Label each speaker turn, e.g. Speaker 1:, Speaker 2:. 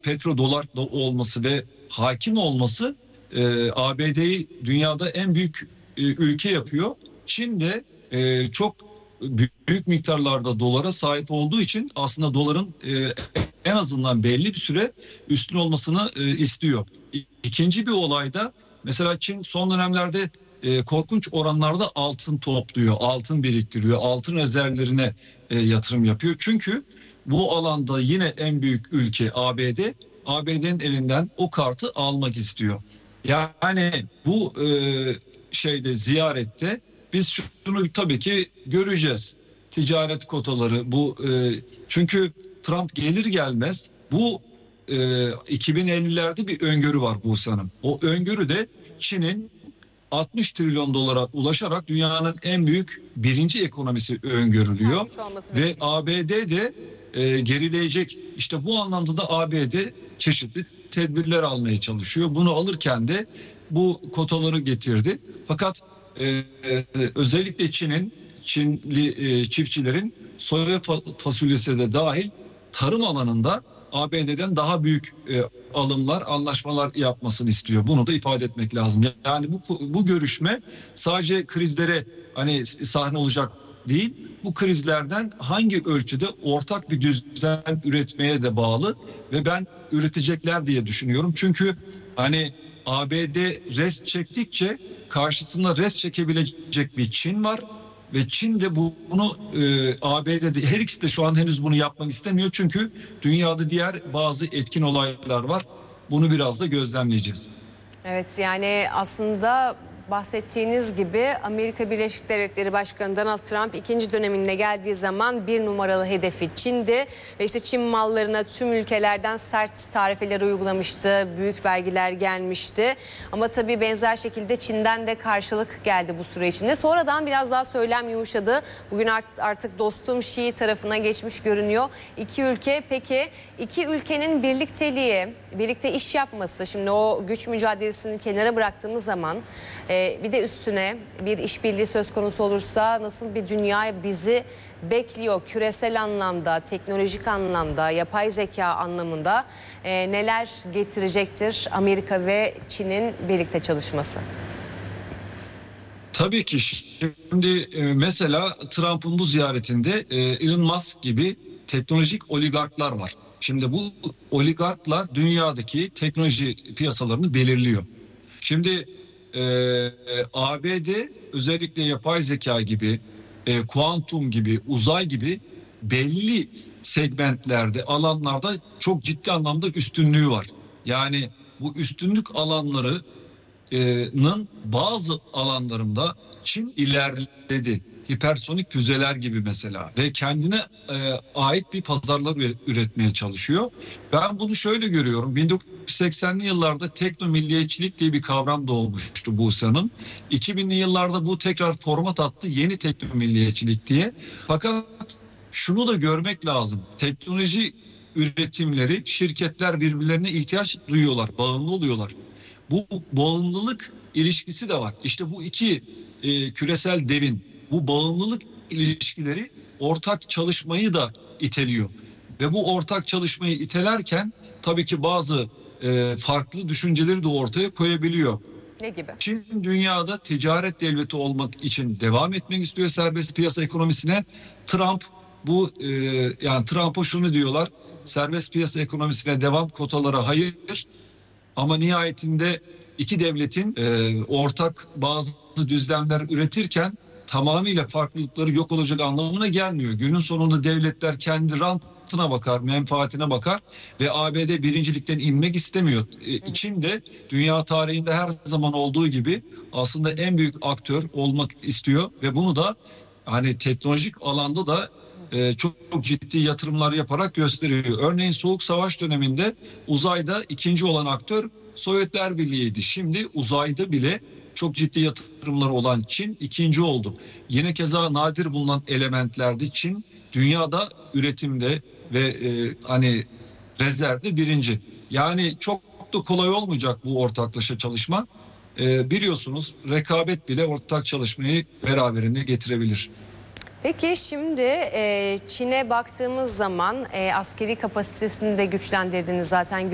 Speaker 1: petrodolar olması ve hakim olması ABD'yi dünyada en büyük ülke yapıyor. Çin de çok büyük miktarlarda dolara sahip olduğu için aslında doların en azından belli bir süre üstün olmasını istiyor. İkinci bir olay da mesela Çin son dönemlerde korkunç oranlarda altın topluyor, altın biriktiriyor, altın rezervlerine yatırım yapıyor. Çünkü bu alanda yine en büyük ülke ABD, ABD'nin elinden o kartı almak istiyor. Yani bu ziyarette biz şunu tabii ki göreceğiz. Ticaret kotaları çünkü Trump gelir gelmez bu 2050'lerde bir öngörü var Buse Hanım. O öngörü de Çin'in 60 trilyon dolara ulaşarak dünyanın en büyük birinci ekonomisi öngörülüyor. Ve ABD de gerileyecek. İşte bu anlamda da ABD çeşitli tedbirler almaya çalışıyor. Bunu alırken de bu kotaları getirdi. Fakat özellikle Çinli çiftçilerin soya fasulyesi de dahil tarım alanında ABD'den daha büyük anlaşmalar yapmasını istiyor. Bunu da ifade etmek lazım. Yani bu görüşme sadece krizlere sahne olacak değil. Bu krizlerden hangi ölçüde ortak bir düzlem üretmeye de bağlı ve ben üretecekler diye düşünüyorum. Çünkü ABD rest çektikçe karşısında rest çekebilecek bir Çin var. Ve Çin de bunu ABD'de her ikisi de şu an henüz bunu yapmak istemiyor. Çünkü dünyada diğer bazı etkin olaylar var. Bunu biraz da gözlemleyeceğiz.
Speaker 2: Evet, yani aslında bahsettiğiniz gibi Amerika Birleşik Devletleri Başkanı Donald Trump ikinci dönemine geldiği zaman bir numaralı hedefi Çin'di. Ve işte Çin mallarına tüm ülkelerden sert tarifeler uygulamıştı. Büyük vergiler gelmişti. Ama tabii benzer şekilde Çin'den de karşılık geldi bu süre içinde. Sonradan biraz daha söylem yumuşadı. Bugün artık dostum Şii tarafına geçmiş görünüyor. Peki iki ülkenin birlikteliği, birlikte iş yapması, şimdi o güç mücadelesini kenara bıraktığımız zaman bir de üstüne bir işbirliği söz konusu olursa nasıl bir dünya bizi bekliyor? Küresel anlamda, teknolojik anlamda, yapay zeka anlamında neler getirecektir Amerika ve Çin'in birlikte çalışması?
Speaker 1: Tabii ki şimdi mesela Trump'ın bu ziyaretinde Elon Musk gibi teknolojik oligarklar var. Şimdi bu oligarklar dünyadaki teknoloji piyasalarını belirliyor. Şimdi ABD özellikle yapay zeka gibi, kuantum gibi, uzay gibi belli segmentlerde, alanlarda çok ciddi anlamda üstünlüğü var. Yani bu üstünlük alanlarının bazı alanlarında Çin ilerledi. Hipersonik füzeler gibi mesela ve kendine ait bir pazarlar üretmeye çalışıyor. Ben bunu şöyle görüyorum. 1980'li yıllarda teknomilliyetçilik diye bir kavram doğmuştu Buse Hanım. 2000'li yıllarda bu tekrar format attı, yeni teknomilliyetçilik diye. Fakat şunu da görmek lazım. Teknoloji üretimleri, şirketler birbirlerine ihtiyaç duyuyorlar, bağımlı oluyorlar. Bu bağımlılık ilişkisi de var. İşte bu iki küresel devin bu bağımlılık ilişkileri ortak çalışmayı da iteliyor. Ve bu ortak çalışmayı itelerken tabii ki bazı farklı düşünceleri de ortaya koyabiliyor.
Speaker 2: Ne gibi?
Speaker 1: Çin dünyada ticaret devleti olmak için devam etmek istiyor serbest piyasa ekonomisine. Trump'a şunu diyorlar: serbest piyasa ekonomisine devam, kotalara hayır. Ama nihayetinde iki devletin ortak bazı düzlemler üretirken tamamıyla farklılıkları yok olacak anlamına gelmiyor. Günün sonunda devletler kendi rantına bakar, menfaatine bakar ve ABD birincilikten inmek istemiyor. Çin de dünya tarihinde her zaman olduğu gibi aslında en büyük aktör olmak istiyor ve bunu da teknolojik alanda da çok ciddi yatırımlar yaparak gösteriyor. Örneğin Soğuk Savaş döneminde uzayda ikinci olan aktör Sovyetler Birliği'ydi. Şimdi uzayda bile çok ciddi yatırımları olan Çin ikinci oldu. Yine keza nadir bulunan elementlerde Çin dünyada üretimde ve rezervde birinci. Yani çok da kolay olmayacak bu ortaklaşa çalışma. Biliyorsunuz rekabet bile ortak çalışmayı beraberinde getirebilir.
Speaker 2: Peki şimdi Çin'e baktığımız zaman askeri kapasitesini de güçlendirdiğini zaten